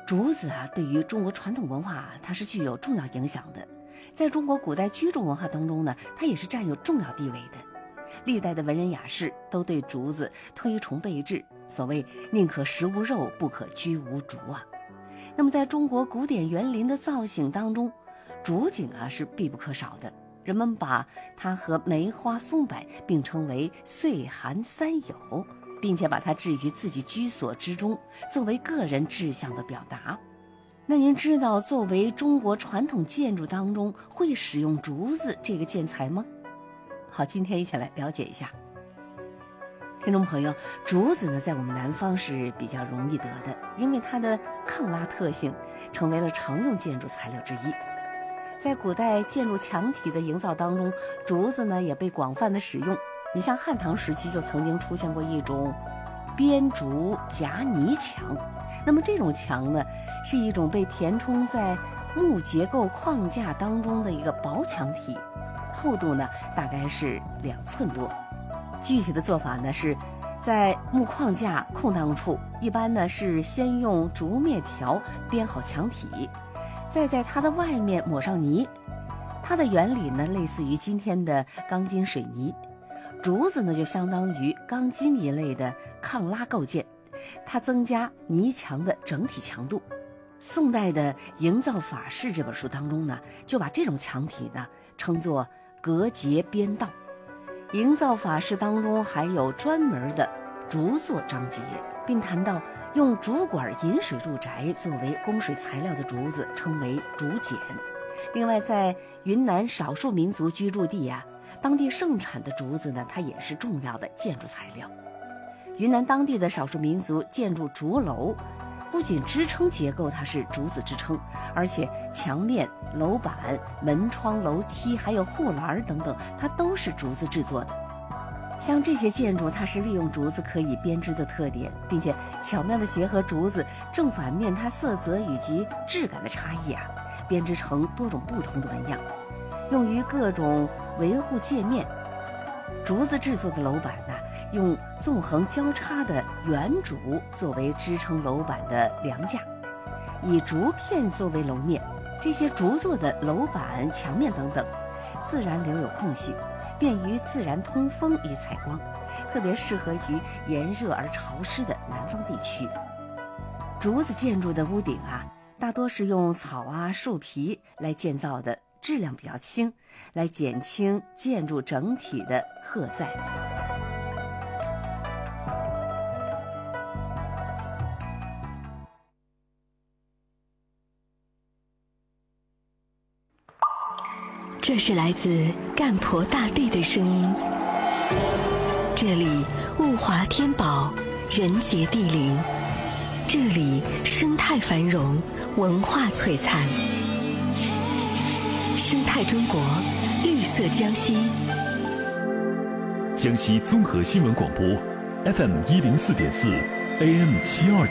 竹子啊，对于中国传统文化它是具有重要影响的。在中国古代居住文化当中呢，它也是占有重要地位的。历代的文人雅士都对竹子推崇备至，所谓宁可食无肉，不可居无竹啊。那么在中国古典园林的造型当中，竹景啊是必不可少的。人们把它和梅花松柏并称为岁寒三友，并且把它置于自己居所之中，作为个人志向的表达。那您知道作为中国传统建筑当中会使用竹子这个建材吗？好，今天一起来了解一下。听众朋友，竹子呢在我们南方是比较容易得的，因为它的抗拉特性成为了常用建筑材料之一。在古代建筑墙体的营造当中，竹子呢也被广泛的使用。你像汉唐时期就曾经出现过一种编竹夹泥墙，那么这种墙呢是一种被填充在木结构框架当中的一个薄墙体，厚度呢大概是2寸多。具体的做法呢是在木框架空档处，一般呢是先用竹篾条编好墙体，再在它的外面抹上泥。它的原理呢类似于今天的钢筋水泥。竹子呢就相当于钢筋一类的抗拉构件，它增加泥墙的整体强度。宋代的《营造法式》这本书当中呢，就把这种墙体呢称作隔节编道。营造法式当中还有专门的竹作章节，并谈到用竹管引水入宅作为供水材料的竹子称为竹简。另外在云南少数民族居住地啊，当地盛产的竹子呢，它也是重要的建筑材料。云南当地的少数民族建筑竹楼，不仅支撑结构它是竹子支撑，而且墙面、楼板、门窗、楼梯还有护栏等等，它都是竹子制作的。像这些建筑，它是利用竹子可以编织的特点，并且巧妙地结合竹子正反面它色泽以及质感的差异啊，编织成多种不同的纹样，用于各种维护界面。竹子制作的楼板呢，用纵横交叉的圆竹作为支撑楼板的梁架，以竹片作为楼面。这些竹做的楼板、墙面等等，自然留有空隙，便于自然通风与采光，特别适合于炎热而潮湿的南方地区。竹子建筑的屋顶啊，大多是用草啊、树皮来建造的，质量比较轻，来减轻建筑整体的荷载。 这是来自干婆大地的声音，这里物华天宝，人杰地灵，这里生态繁荣，文化璀璨。生态中国，绿色江西。 江西综合新闻广播 FM104.4 AM727。